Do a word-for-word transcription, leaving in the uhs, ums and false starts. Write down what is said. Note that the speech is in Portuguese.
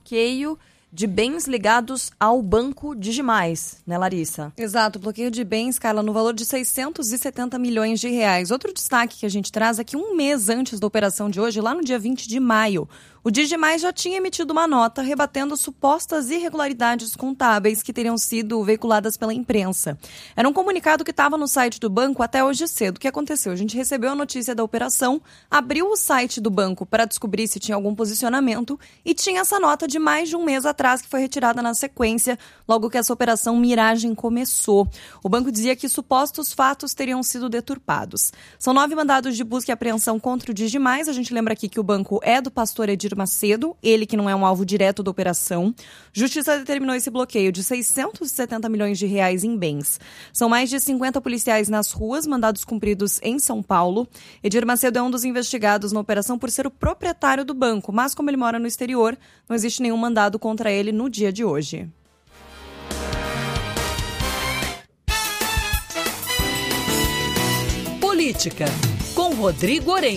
bloqueio de bens ligados ao Banco Digimais, né, Larissa? Exato, bloqueio de bens, Carla, no valor de seiscentos e setenta milhões de reais. Outro destaque que a gente traz é que um mês antes da operação de hoje, lá no dia vinte de maio, o Digimais já tinha emitido uma nota rebatendo supostas irregularidades contábeis que teriam sido veiculadas pela imprensa. Era um comunicado que estava no site do banco até hoje cedo. O que aconteceu? A gente recebeu a notícia da operação, abriu o site do banco para descobrir se tinha algum posicionamento e tinha essa nota de mais de um mês atrás que foi retirada na sequência, logo que essa operação Miragem começou. O banco dizia que supostos fatos teriam sido deturpados. São nove mandados de busca e apreensão contra o Digimais. A gente lembra aqui que o banco é do pastor Edir Macedo, ele que não é um alvo direto da operação. Justiça determinou esse bloqueio de seiscentos e setenta milhões de reais em bens. São mais de cinquenta policiais nas ruas, mandados cumpridos em São Paulo. Edir Macedo é um dos investigados na operação por ser o proprietário do banco, mas como ele mora no exterior, não existe nenhum mandado contra ele no dia de hoje. Política, com Rodrigo Oren.